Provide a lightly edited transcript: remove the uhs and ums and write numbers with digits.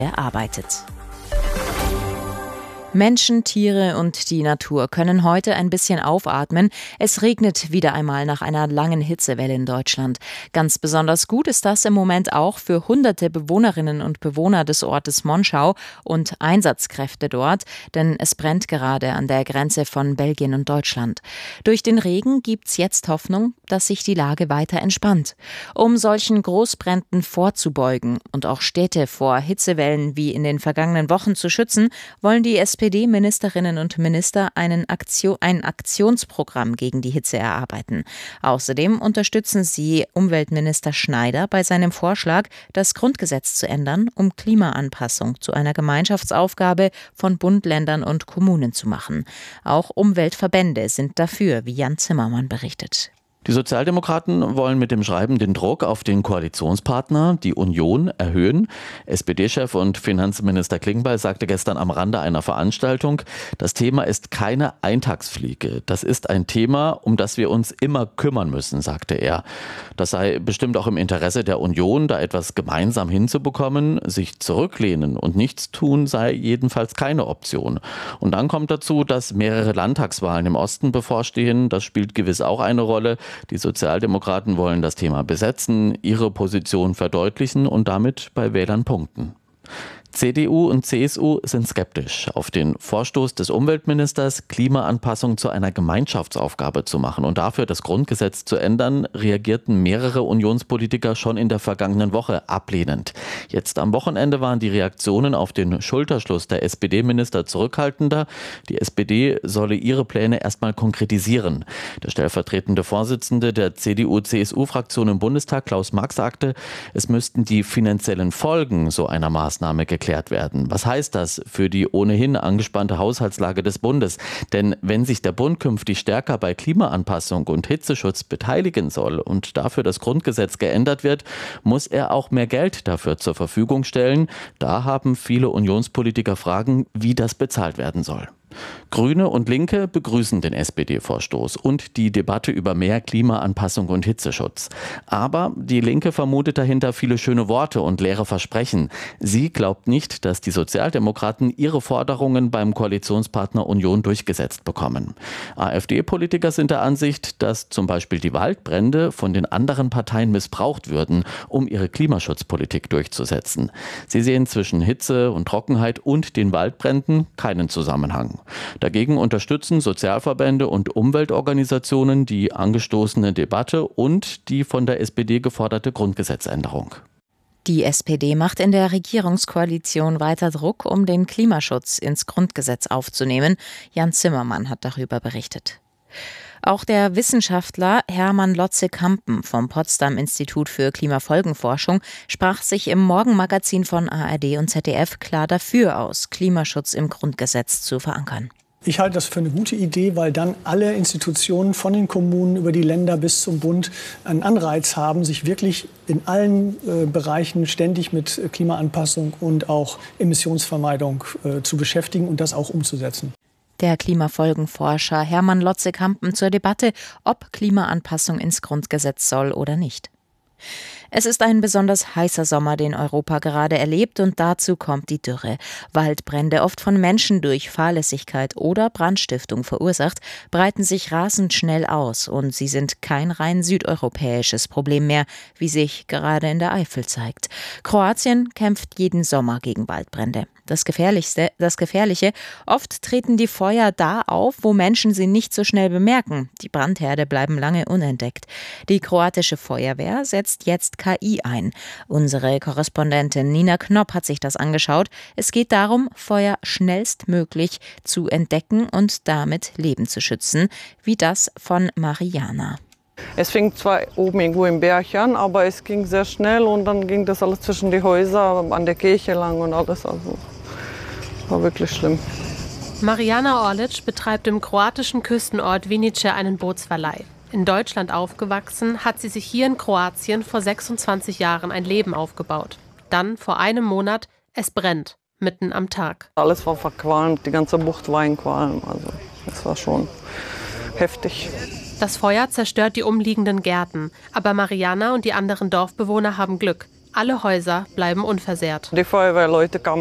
erarbeitet. Menschen, Tiere und die Natur können heute ein bisschen aufatmen. Es regnet wieder einmal nach einer langen Hitzewelle in Deutschland. Ganz besonders gut ist das im Moment auch für hunderte Bewohnerinnen und Bewohner des Ortes Monschau und Einsatzkräfte dort, denn es brennt gerade an der Grenze von Belgien und Deutschland. Durch den Regen gibt's jetzt Hoffnung, dass sich die Lage weiter entspannt. Um solchen Großbränden vorzubeugen und auch Städte vor Hitzewellen wie in den vergangenen Wochen zu schützen, wollen die SPD-Ministerinnen und Minister ein Aktionsprogramm gegen die Hitze erarbeiten. Außerdem unterstützen sie Umweltminister Schneider bei seinem Vorschlag, das Grundgesetz zu ändern, um Klimaanpassung zu einer Gemeinschaftsaufgabe von Bund, Ländern und Kommunen zu machen. Auch Umweltverbände sind dafür, wie Jan Zimmermann berichtet. Die Sozialdemokraten wollen mit dem Schreiben den Druck auf den Koalitionspartner, die Union, erhöhen. SPD-Chef und Finanzminister Klingbeil sagte gestern am Rande einer Veranstaltung, das Thema ist keine Eintagsfliege. Das ist ein Thema, um das wir uns immer kümmern müssen, sagte er. Das sei bestimmt auch im Interesse der Union, da etwas gemeinsam hinzubekommen. Sich zurücklehnen und nichts tun sei jedenfalls keine Option. Und dann kommt dazu, dass mehrere Landtagswahlen im Osten bevorstehen. Das spielt gewiss auch eine Rolle. Die Sozialdemokraten wollen das Thema besetzen, ihre Position verdeutlichen und damit bei Wählern punkten. CDU und CSU sind skeptisch auf den Vorstoß des Umweltministers, Klimaanpassung zu einer Gemeinschaftsaufgabe zu machen und dafür das Grundgesetz zu ändern, reagierten mehrere Unionspolitiker schon in der vergangenen Woche ablehnend. Jetzt am Wochenende waren die Reaktionen auf den Schulterschluss der SPD-Minister zurückhaltender. Die SPD solle ihre Pläne erstmal konkretisieren. Der stellvertretende Vorsitzende der CDU-CSU-Fraktion im Bundestag, Klaus Mack, sagte, es müssten die finanziellen Folgen so einer Maßnahme geklärt werden. Was heißt das für die ohnehin angespannte Haushaltslage des Bundes? Denn wenn sich der Bund künftig stärker bei Klimaanpassung und Hitzeschutz beteiligen soll und dafür das Grundgesetz geändert wird, muss er auch mehr Geld dafür zur Verfügung stellen. Da haben viele Unionspolitiker Fragen, wie das bezahlt werden soll. Grüne und Linke begrüßen den SPD-Vorstoß und die Debatte über mehr Klimaanpassung und Hitzeschutz. Aber die Linke vermutet dahinter viele schöne Worte und leere Versprechen. Sie glaubt nicht, dass die Sozialdemokraten ihre Forderungen beim Koalitionspartner Union durchgesetzt bekommen. AfD-Politiker sind der Ansicht, dass zum Beispiel die Waldbrände von den anderen Parteien missbraucht würden, um ihre Klimaschutzpolitik durchzusetzen. Sie sehen zwischen Hitze und Trockenheit und den Waldbränden keinen Zusammenhang. Dagegen unterstützen Sozialverbände und Umweltorganisationen die angestoßene Debatte und die von der SPD geforderte Grundgesetzänderung. Die SPD macht in der Regierungskoalition weiter Druck, um den Klimaschutz ins Grundgesetz aufzunehmen. Jan Zimmermann hat darüber berichtet. Auch der Wissenschaftler Hermann Lotze-Kampen vom Potsdam-Institut für Klimafolgenforschung sprach sich im Morgenmagazin von ARD und ZDF klar dafür aus, Klimaschutz im Grundgesetz zu verankern. Ich halte das für eine gute Idee, weil dann alle Institutionen von den Kommunen über die Länder bis zum Bund einen Anreiz haben, sich wirklich in allen Bereichen ständig mit Klimaanpassung und auch Emissionsvermeidung zu beschäftigen und das auch umzusetzen. Der Klimafolgenforscher Hermann Lotze-Kampen zur Debatte, ob Klimaanpassung ins Grundgesetz soll oder nicht. Es ist ein besonders heißer Sommer, den Europa gerade erlebt, und dazu kommt die Dürre. Waldbrände, oft von Menschen durch Fahrlässigkeit oder Brandstiftung verursacht, breiten sich rasend schnell aus und sie sind kein rein südeuropäisches Problem mehr, wie sich gerade in der Eifel zeigt. Kroatien kämpft jeden Sommer gegen Waldbrände. Das Gefährliche, oft treten die Feuer da auf, wo Menschen sie nicht so schnell bemerken. Die Brandherde bleiben lange unentdeckt. Die kroatische Feuerwehr setzt jetzt KI ein. Unsere Korrespondentin Nina Knopp hat sich das angeschaut. Es geht darum, Feuer schnellstmöglich zu entdecken und damit Leben zu schützen, wie das von Mariana. Es fing zwar oben irgendwo im Berg an, aber es ging sehr schnell und dann ging das alles zwischen die Häuser, an der Kirche lang und alles. Also war wirklich schlimm. Mariana Orlic betreibt im kroatischen Küstenort Vinice einen Bootsverleih. In Deutschland aufgewachsen, hat sie sich hier in Kroatien vor 26 Jahren ein Leben aufgebaut. Dann, vor einem Monat, es brennt, mitten am Tag. Alles war verqualmt, die ganze Bucht war in Qualm. Also es war schon heftig. Das Feuer zerstört die umliegenden Gärten, aber Mariana und die anderen Dorfbewohner haben Glück. Alle Häuser bleiben unversehrt. Die Feuerwehrleute kamen